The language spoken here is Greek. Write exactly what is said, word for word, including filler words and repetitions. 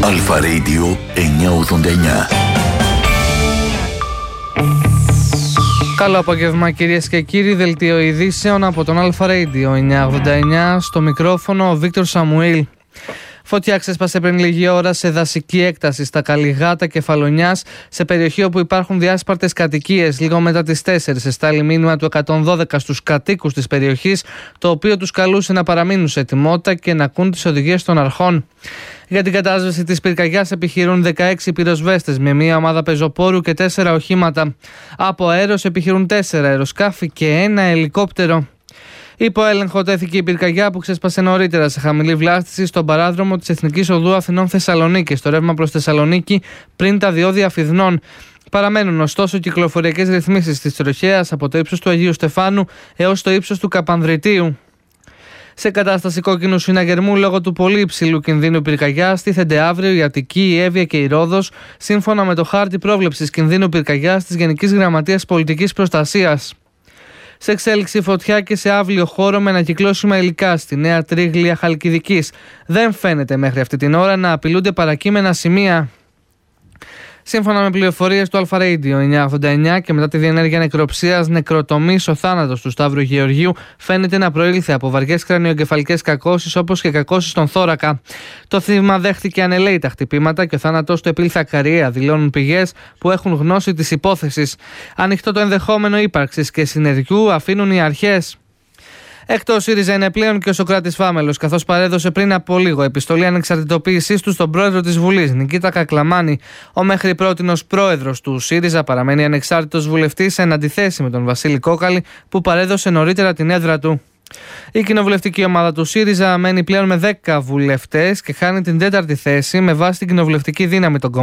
Αλφα Radio εννιακόσια ογδόντα εννιά. Καλό απόγευμα κυρίες και κύριοι, δελτίο ειδήσεων από τον Αλφα Radio εννιακόσια ογδόντα εννιά, στο μικρόφωνο ο Βίκτορ Σαμουήλ. Φωτιά ξέσπασε πριν λίγη ώρα σε δασική έκταση στα Καλιγάτα Κεφαλονιάς, σε περιοχή όπου υπάρχουν διάσπαρτες κατοικίες. Λίγο μετά τις τέσσερις εστάλει μήνυμα του εκατόν δώδεκα στους κατοίκους της περιοχής, το οποίο τους καλούσε να παραμείνουν σε ετοιμότητα και να ακούν τις οδηγίες των αρχών. Για την κατάσβεση της πυρκαγιάς επιχειρούν δεκαέξι πυροσβέστες με μία ομάδα πεζοπόρου και τέσσερα οχήματα. Από αέρος επιχειρούν τέσσερα αεροσκάφη και ένα ελικόπτερο. Υπό έλεγχο τέθηκε η πυρκαγιά που ξέσπασε νωρίτερα σε χαμηλή βλάστηση στον παράδρομο της Εθνικής Οδού Αθηνών Θεσσαλονίκη, στο ρεύμα προς Θεσσαλονίκη πριν τα διόδια Φιδνών. Παραμένουν ωστόσο κυκλοφοριακές ρυθμίσεις της τροχέας από το ύψος του Αγίου Στεφάνου έως το ύψος του Καπανδριτίου. Σε κατάσταση κόκκινου συναγερμού λόγω του πολύ υψηλού κινδύνου πυρκαγιάς στήθενται αύριο η Αττική, η Εύβοια και η Ρόδος, σύμφωνα με το χάρτη πρόβλεψης κινδύνου πυρκαγιάς της Γενικής Γραμματείας Πολιτικής Προστασίας. Σε εξέλιξη φωτιά και σε άβλιο χώρο με ανακυκλώσιμα υλικά στη Νέα Τρίγλια Χαλκιδικής. Δεν φαίνεται μέχρι αυτή την ώρα να απειλούνται παρακείμενα σημεία. Σύμφωνα με πληροφορίες του Αλφα Radio εννιακόσια ογδόντα εννιά και μετά τη διενέργεια νεκροψίας νεκροτομής, ο θάνατος του Σταύρου Γεωργίου φαίνεται να προήλθε από βαριές κρανιογκεφαλικές κακώσεις όπως και κακώσεις στον θώρακα. Το θύμα δέχτηκε ανελαίητα χτυπήματα και ο θάνατος του επήλθε ακαριέα, δηλώνουν πηγές που έχουν γνώση της υπόθεσης. Ανοιχτό το ενδεχόμενο ύπαρξης και συνεργού αφήνουν οι αρχές. Εκτός ΣΥΡΙΖΑ είναι πλέον και ο Σωκράτης Φάμελος, καθώς παρέδωσε πριν από λίγο επιστολή ανεξαρτητοποίησής του στον πρόεδρο της Βουλής, Νικήτα Κακλαμάνη. Ο μέχρι πρότινος πρόεδρος του ΣΥΡΙΖΑ παραμένει ανεξάρτητος βουλευτής, εν αντιθέσει με τον Βασίλη Κόκαλη, που παρέδωσε νωρίτερα την έδρα του. Η κοινοβουλευτική ομάδα του ΣΥΡΙΖΑ μένει πλέον με δέκα βουλευτές και χάνει την τέταρτη θέση με βάση την κοινοβουλευτική δύναμη των κομμάτων.